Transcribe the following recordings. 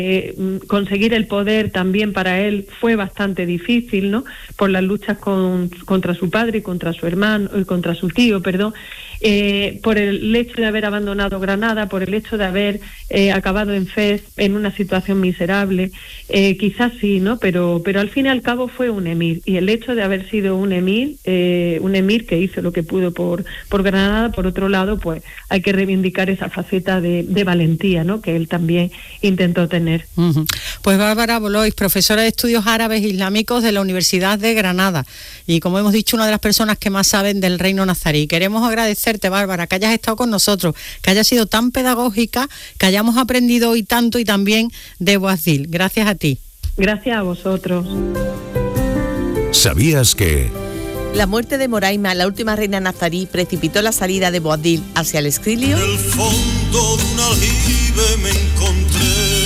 conseguir el poder también para él fue bastante difícil, ¿no? Por las luchas contra su padre y contra su hermano, contra su tío, perdón, por el hecho de haber abandonado Granada, por el hecho de haber acabado en Fez en una situación miserable, quizás sí, ¿no? Pero al fin y al cabo fue un emir, y el hecho de haber sido un emir que hizo lo que pudo por Granada, por otro lado, pues hay que reivindicar esa faceta de valentía, ¿no? Que él también intentó tener. Uh-huh. Pues Bárbara Bolois, profesora de Estudios Árabes Islámicos de la Universidad de Granada, y como hemos dicho, una de las personas que más saben del reino nazarí. Queremos agradecerte, Bárbara, que hayas estado con nosotros, que hayas sido tan pedagógica, que hayamos aprendido hoy tanto, y también de Boabdil. Gracias a ti. Gracias a vosotros. ¿Sabías que...? La muerte de Moraima, la última reina nazarí, precipitó la salida de Boabdil hacia el exilio. En el fondo de un aljibe me encontré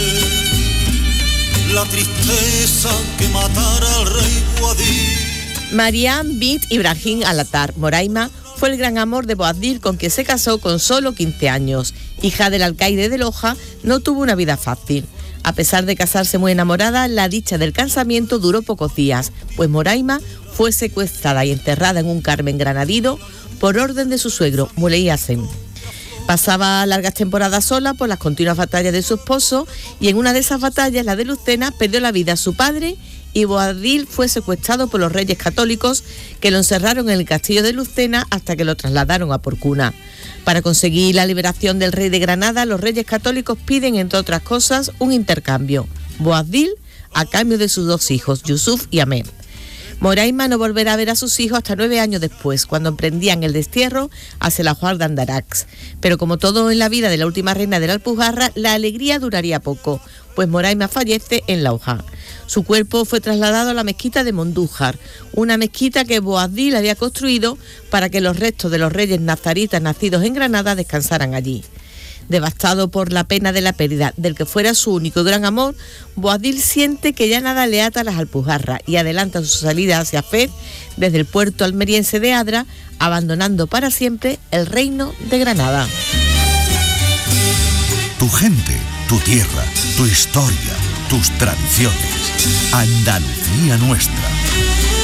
la tristeza que matara al rey Boabdil. Mariam bint Ibrahim al-Attar, Moraima, fue el gran amor de Boabdil, con quien se casó con solo 15 años. Hija del alcaide de Loja, no tuvo una vida fácil. A pesar de casarse muy enamorada, la dicha del casamiento duró pocos días, pues Moraima fue secuestrada y enterrada en un Carmen granadino por orden de su suegro, Muley Hassen. Pasaba largas temporadas sola por las continuas batallas de su esposo, y en una de esas batallas, la de Lucena, perdió la vida a su padre, y Boabdil fue secuestrado por los reyes católicos, que lo encerraron en el castillo de Lucena hasta que lo trasladaron a Porcuna. Para conseguir la liberación del rey de Granada, los reyes católicos piden, entre otras cosas, un intercambio: Boabdil a cambio de sus 2 hijos, Yusuf y Ahmed. Moraima no volverá a ver a sus hijos hasta 9 años después, cuando emprendían el destierro hacia la Juar de Andarax. Pero como todo en la vida de la última reina de la Alpujarra, la alegría duraría poco, pues Moraima fallece en Lauja. Su cuerpo fue trasladado a la mezquita de Mondújar, una mezquita que Boabdil había construido para que los restos de los reyes nazaritas nacidos en Granada descansaran allí. Devastado por la pena de la pérdida del que fuera su único y gran amor, Boabdil siente que ya nada le ata a las Alpujarras y adelanta su salida hacia Fez desde el puerto almeriense de Adra, abandonando para siempre el reino de Granada. Tu gente, tu tierra, tu historia, tus tradiciones. Andalucía nuestra.